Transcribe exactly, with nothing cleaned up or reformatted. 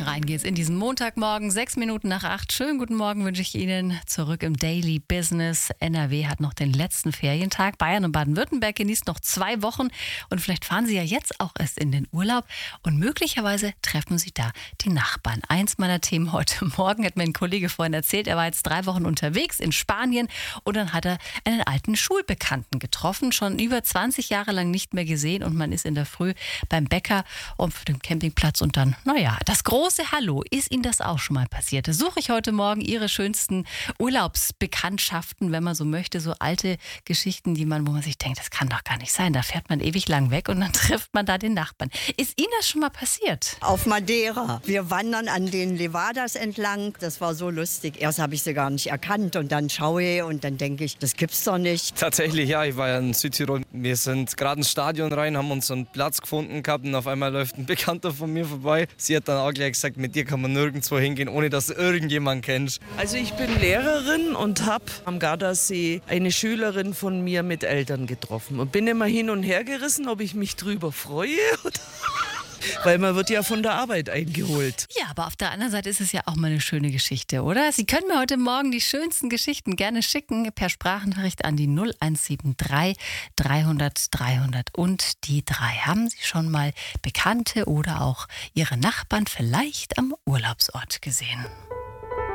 Rein geht's in diesen Montagmorgen, sechs Minuten nach acht. Schönen guten Morgen wünsche ich Ihnen zurück im Daily Business. N R W hat noch den letzten Ferientag. Bayern und Baden-Württemberg genießt noch zwei Wochen. Und vielleicht fahren Sie ja jetzt auch erst in den Urlaub. Und möglicherweise treffen Sie da die Nachbarn. Eins meiner Themen heute Morgen hat mir ein Kollege vorhin erzählt. Er war jetzt drei Wochen unterwegs in Spanien. Und dann hat er einen alten Schulbekannten getroffen. Schon über zwanzig Jahre lang nicht mehr gesehen. Und man ist in der Früh beim Bäcker auf dem Campingplatz. Und dann, naja, das große Hallo, ist Ihnen das auch schon mal passiert? Da suche ich heute Morgen Ihre schönsten Urlaubsbekanntschaften, wenn man so möchte, so alte Geschichten, die man, wo man sich denkt, das kann doch gar nicht sein. Da fährt man ewig lang weg und dann trifft man da den Nachbarn. Ist Ihnen das schon mal passiert? Auf Madeira. Wir wandern an den Levadas entlang. Das war so lustig. Erst habe ich sie gar nicht erkannt und dann schaue ich und dann denke ich, das gibt's doch nicht. Tatsächlich, ja. Ich war ja in Südtirol. Wir sind gerade ins Stadion rein, haben uns einen Platz gefunden gehabt und auf einmal läuft ein Bekannter von mir vorbei. Sie hat dann auch gleich gesagt, mit dir kann man nirgendwo hingehen, ohne dass du irgendjemand kennst. Also ich bin Lehrerin und habe am Gardasee eine Schülerin von mir mit Eltern getroffen und bin immer hin und her gerissen, ob ich mich drüber freue oder weil man wird ja von der Arbeit eingeholt. Ja, aber auf der anderen Seite ist es ja auch mal eine schöne Geschichte, oder? Sie können mir heute Morgen die schönsten Geschichten gerne schicken per Sprachnachricht an die null eins sieben drei dreihundert dreihundert und die drei. Haben Sie schon mal Bekannte oder auch Ihre Nachbarn vielleicht am Urlaubsort gesehen?